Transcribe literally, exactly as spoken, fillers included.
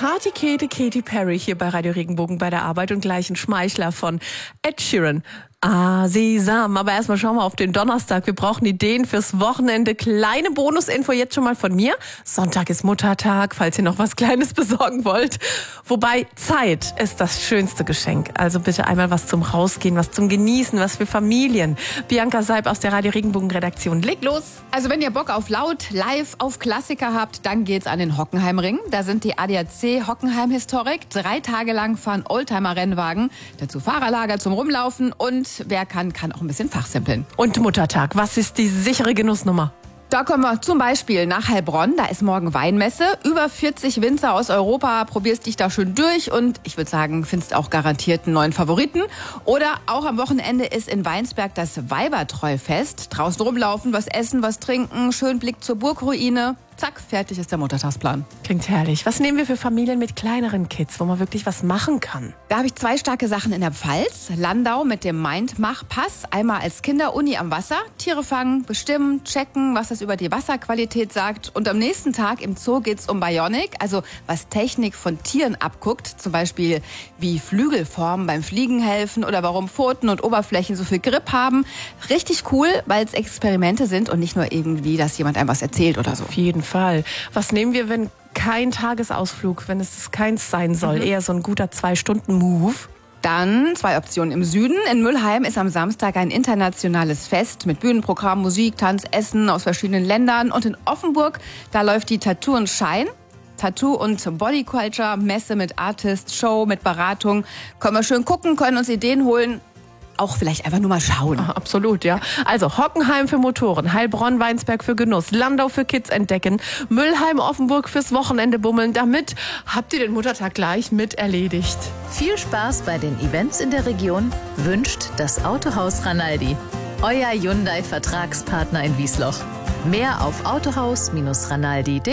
Partykete Katy Perry hier bei Radio Regenbogen bei der Arbeit und gleich ein Schmeichler von Ed Sheeran. Ah, Sesam. Aber erstmal schauen wir auf den Donnerstag. Wir brauchen Ideen fürs Wochenende. Kleine Bonusinfo jetzt schon mal von mir. Sonntag ist Muttertag, falls ihr noch was Kleines besorgen wollt. Wobei Zeit ist das schönste Geschenk. Also bitte einmal was zum Rausgehen, was zum Genießen, was für Familien. Bianca Seib aus der Radio Regenbogen Redaktion. Legt los. Also wenn ihr Bock auf laut, live, auf Klassiker habt, dann geht's an den Hockenheimring. Da sind die A D A C Hockenheim Historic. Drei Tage lang fahren Oldtimer-Rennwagen. Dazu Fahrerlager zum Rumlaufen und wer kann, kann auch ein bisschen fachsimpeln. Und Muttertag, was ist die sichere Genussnummer? Da kommen wir zum Beispiel nach Heilbronn. Da ist morgen Weinmesse. Über vierzig Winzer aus Europa. Probierst dich da schön durch und ich würde sagen, findest auch garantiert einen neuen Favoriten. Oder auch am Wochenende ist in Weinsberg das Weibertreufest. Draußen rumlaufen, was essen, was trinken, schön Blick zur Burgruine. Zack, fertig ist der Muttertagsplan. Klingt herrlich. Was nehmen wir für Familien mit kleineren Kids, wo man wirklich was machen kann? Da habe ich zwei starke Sachen in der Pfalz. Landau mit dem Mindmach-Pass. Einmal als Kinderuni am Wasser. Tiere fangen, bestimmen, checken, was das über die Wasserqualität sagt. Und am nächsten Tag im Zoo geht's um Bionic, also was Technik von Tieren abguckt. Zum Beispiel, wie Flügelformen beim Fliegen helfen oder warum Pfoten und Oberflächen so viel Grip haben. Richtig cool, weil es Experimente sind und nicht nur irgendwie, dass jemand einem was erzählt oder so. Auf jeden Fall. Was nehmen wir, wenn kein Tagesausflug, wenn es keins sein soll? Mhm. Eher so ein guter Zwei-Stunden-Move. Dann zwei Optionen im Süden. In Mülheim ist am Samstag ein internationales Fest mit Bühnenprogramm, Musik, Tanz, Essen aus verschiedenen Ländern. Und in Offenburg, da läuft die Tattoo und Shine. Tattoo- und Bodyculture, Messe mit Artist, Show mit Beratung. Können wir schön gucken, können uns Ideen holen. Auch vielleicht einfach nur mal schauen. Ach, absolut, ja. Also Hockenheim für Motoren, Heilbronn, Weinsberg für Genuss, Landau für Kids entdecken, Mülheim, Offenburg fürs Wochenende bummeln. Damit habt ihr den Muttertag gleich mit erledigt. Viel Spaß bei den Events in der Region wünscht das Autohaus Ranaldi. Euer Hyundai-Vertragspartner in Wiesloch. Mehr auf autohaus Bindestrich ranaldi punkt de.